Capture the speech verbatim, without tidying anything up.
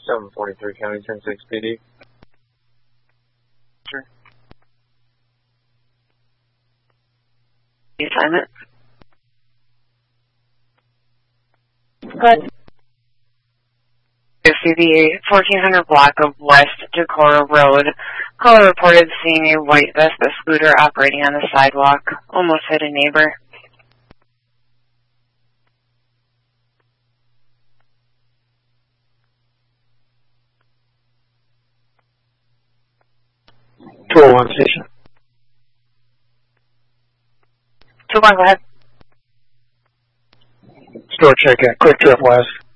seven forty-three County ten six P D. Sure. Assignment. Good. C the fourteen hundred block of West Decorah Road. Caller reported seeing a white Vespa scooter operating on the sidewalk. Almost hit a neighbor. two oh one station. two one, go ahead. Store check at Quick Trip West.